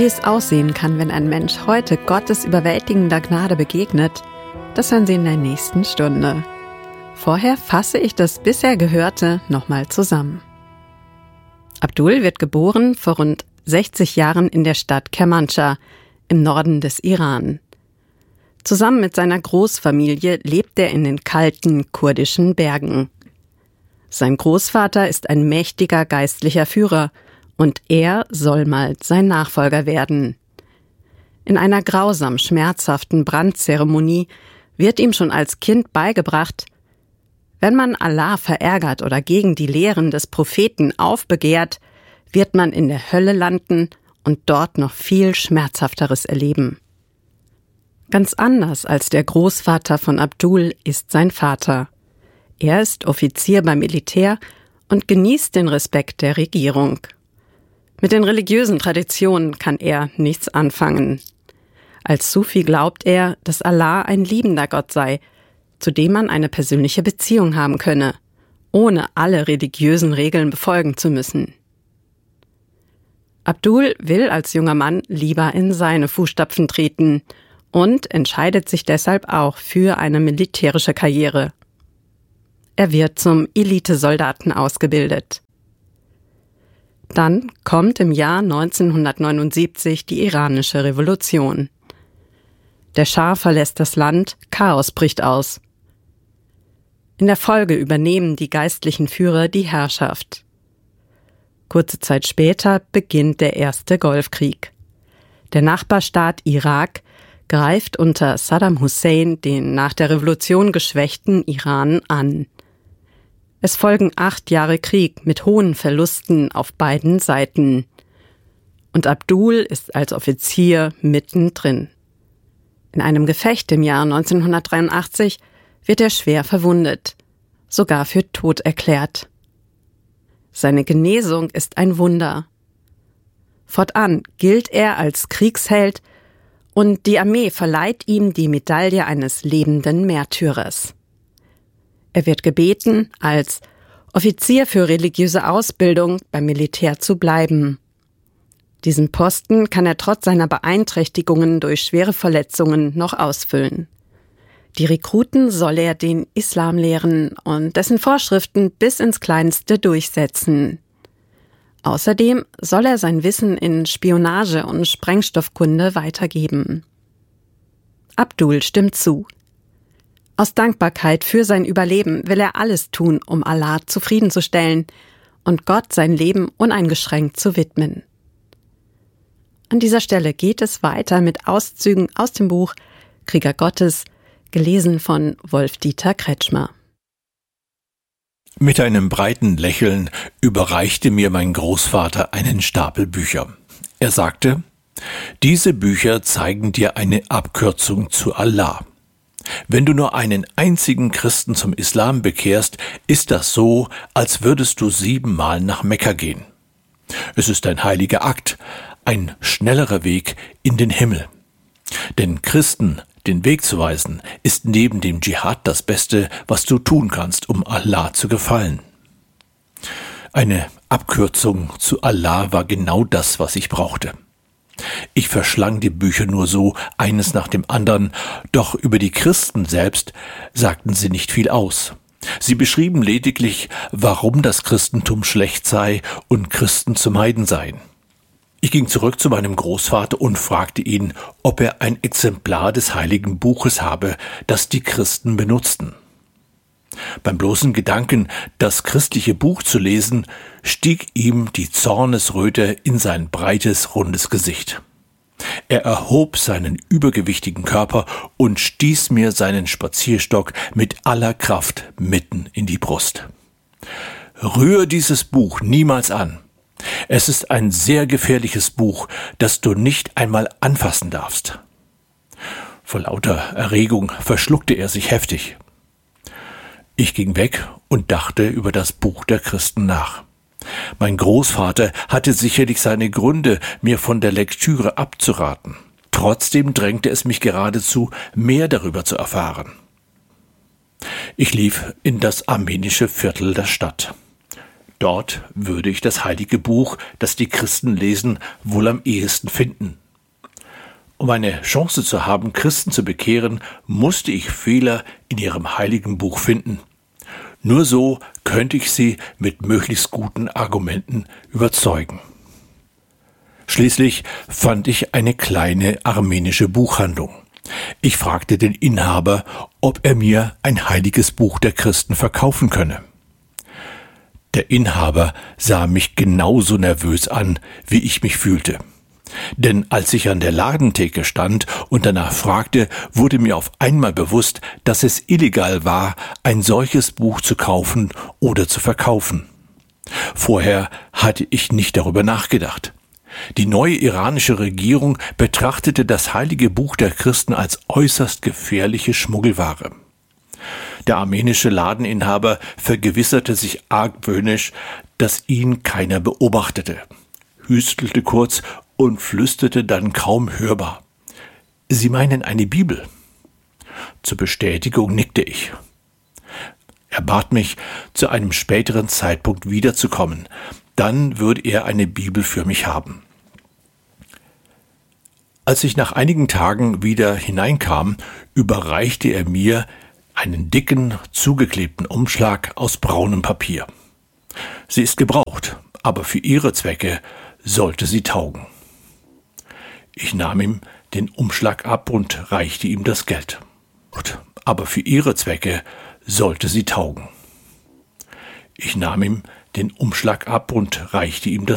Wie es aussehen kann, wenn ein Mensch heute Gottes überwältigender Gnade begegnet, das hören Sie in der nächsten Stunde. Vorher fasse ich das bisher Gehörte nochmal zusammen. Abdul wird geboren vor rund 60 Jahren in der Stadt Kermanschah im Norden des Iran. Zusammen mit seiner Großfamilie lebt er in den kalten kurdischen Bergen. Sein Großvater ist ein mächtiger geistlicher Führer und er soll mal sein Nachfolger werden. In einer grausam schmerzhaften Brandzeremonie wird ihm schon als Kind beigebracht, wenn man Allah verärgert oder gegen die Lehren des Propheten aufbegehrt, wird man in der Hölle landen und dort noch viel Schmerzhafteres erleben. Ganz anders als der Großvater von Abdul ist sein Vater. Er ist Offizier beim Militär und genießt den Respekt der Regierung. Mit den religiösen Traditionen kann er nichts anfangen. Als Sufi glaubt er, dass Allah ein liebender Gott sei, zu dem man eine persönliche Beziehung haben könne, ohne alle religiösen Regeln befolgen zu müssen. Abdul will als junger Mann lieber in seine Fußstapfen treten und entscheidet sich deshalb auch für eine militärische Karriere. Er wird zum Elitesoldaten ausgebildet. Dann kommt im Jahr 1979 die iranische Revolution. Der Schah verlässt das Land, Chaos bricht aus. In der Folge übernehmen die geistlichen Führer die Herrschaft. Kurze Zeit später beginnt der erste Golfkrieg. Der Nachbarstaat Irak greift unter Saddam Hussein den nach der Revolution geschwächten Iran an. Es folgen 8 Jahre Krieg mit hohen Verlusten auf beiden Seiten. Und Abdul ist als Offizier mittendrin. In einem Gefecht im Jahr 1983 wird er schwer verwundet, sogar für tot erklärt. Seine Genesung ist ein Wunder. Fortan gilt er als Kriegsheld und die Armee verleiht ihm die Medaille eines lebenden Märtyrers. Er wird gebeten, als Offizier für religiöse Ausbildung beim Militär zu bleiben. Diesen Posten kann er trotz seiner Beeinträchtigungen durch schwere Verletzungen noch ausfüllen. Die Rekruten soll er den Islam lehren und dessen Vorschriften bis ins Kleinste durchsetzen. Außerdem soll er sein Wissen in Spionage und Sprengstoffkunde weitergeben. Abdul stimmt zu. Aus Dankbarkeit für sein Überleben will er alles tun, um Allah zufriedenzustellen und Gott sein Leben uneingeschränkt zu widmen. An dieser Stelle geht es weiter mit Auszügen aus dem Buch Krieger Gottes, gelesen von Wolf-Dieter Kretschmer. Mit einem breiten Lächeln überreichte mir mein Großvater einen Stapel Bücher. Er sagte: Diese Bücher zeigen dir eine Abkürzung zu Allah. Wenn du nur einen einzigen Christen zum Islam bekehrst, ist das so, als würdest du 7-mal nach Mekka gehen. Es ist ein heiliger Akt, ein schnellerer Weg in den Himmel. Denn Christen den Weg zu weisen, ist neben dem Dschihad das Beste, was du tun kannst, um Allah zu gefallen. Eine Abkürzung zu Allah war genau das, was ich brauchte. Ich verschlang die Bücher nur so, eines nach dem anderen, doch über die Christen selbst sagten sie nicht viel aus. Sie beschrieben lediglich, warum das Christentum schlecht sei und Christen zu meiden seien. Ich ging zurück zu meinem Großvater und fragte ihn, ob er ein Exemplar des Heiligen Buches habe, das die Christen benutzten. Beim bloßen Gedanken, das christliche Buch zu lesen, stieg ihm die Zornesröte in sein breites, rundes Gesicht. Er erhob seinen übergewichtigen Körper und stieß mir seinen Spazierstock mit aller Kraft mitten in die Brust. »Rühr dieses Buch niemals an. Es ist ein sehr gefährliches Buch, das du nicht einmal anfassen darfst.« Vor lauter Erregung verschluckte er sich heftig. Ich ging weg und dachte über das Buch der Christen nach. Mein Großvater hatte sicherlich seine Gründe, mir von der Lektüre abzuraten. Trotzdem drängte es mich geradezu, mehr darüber zu erfahren. Ich lief in das armenische Viertel der Stadt. Dort würde ich das heilige Buch, das die Christen lesen, wohl am ehesten finden. Um eine Chance zu haben, Christen zu bekehren, musste ich Fehler in ihrem heiligen Buch finden. Nur so könnte ich sie mit möglichst guten Argumenten überzeugen. Schließlich fand ich eine kleine armenische Buchhandlung. Ich fragte den Inhaber, ob er mir ein heiliges Buch der Christen verkaufen könne. Der Inhaber sah mich genauso nervös an, wie ich mich fühlte. Denn als ich an der Ladentheke stand und danach fragte, wurde mir auf einmal bewusst, dass es illegal war, ein solches Buch zu kaufen oder zu verkaufen. Vorher hatte ich nicht darüber nachgedacht. Die neue iranische Regierung betrachtete das heilige Buch der Christen als äußerst gefährliche Schmuggelware. Der armenische Ladeninhaber vergewisserte sich argwöhnisch, dass ihn keiner beobachtete, hüstelte kurz und flüsterte dann kaum hörbar: »Sie meinen eine Bibel?« Zur Bestätigung nickte ich. Er bat mich, zu einem späteren Zeitpunkt wiederzukommen. Dann würde er eine Bibel für mich haben. Als ich nach einigen Tagen wieder hineinkam, überreichte er mir einen dicken, zugeklebten Umschlag aus braunem Papier. Sie ist gebraucht, aber für Ihre Zwecke sollte sie taugen. Ich nahm ihm den Umschlag ab und reichte ihm das Geld. Aber für Ihre Zwecke sollte sie taugen. Ich nahm ihm den Umschlag ab und reichte ihm das